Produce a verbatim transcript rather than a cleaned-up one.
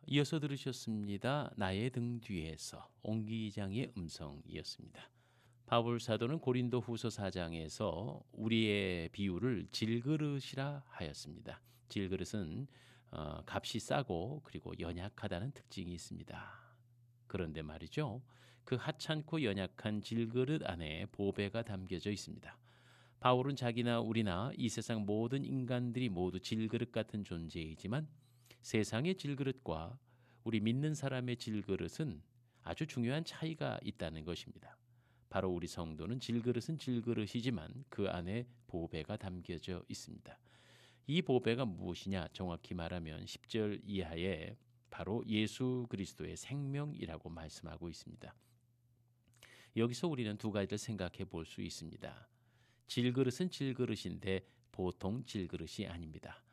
이어서 들으셨습니다. 나의 등 뒤에서 옹기장의 음성이었습니다. 바울 사도는 고린도 후서 사 장에서 우리의 비유를 질그릇이라 하였습니다. 질그릇은 어, 값이 싸고 그리고 연약하다는 특징이 있습니다. 그런데 말이죠. 그 하찮고 연약한 질그릇 안에 보배가 담겨져 있습니다. 바울은 자기나 우리나 이 세상 모든 인간들이 모두 질그릇 같은 존재이지만 세상의 질그릇과 우리 믿는 사람의 질그릇은 아주 중요한 차이가 있다는 것입니다. 바로 우리 성도는 질그릇은 질그릇이지만 그 안에 보배가 담겨져 있습니다. 이 보배가 무엇이냐? 정확히 말하면 십 절 이하에 바로 예수 그리스도의 생명이라고 말씀하고 있습니다. 여기서 우리는 두 가지를 생각해 볼 수 있습니다. 질그릇은 질그릇인데 보통 질그릇이 아닙니다.